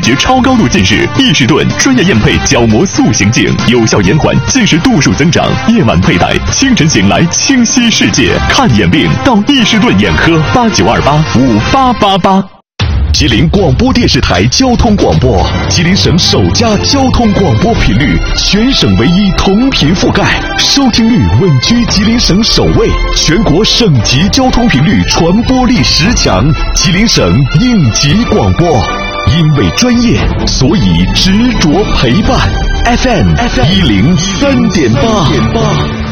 决超高度近视。易士顿专业验配角膜塑形镜，有效延缓近视度数增长。夜晚佩戴，清晨醒来清晰世界。看眼病到易士顿眼科，8928-5888。吉林广播电视台交通广播，吉林省首家交通广播频率，全省唯一同频覆盖，收听率稳居吉林省首位，全国省级交通频率传播力10强，吉林省应急广播。因为专业，所以执着陪伴。FM 103.8。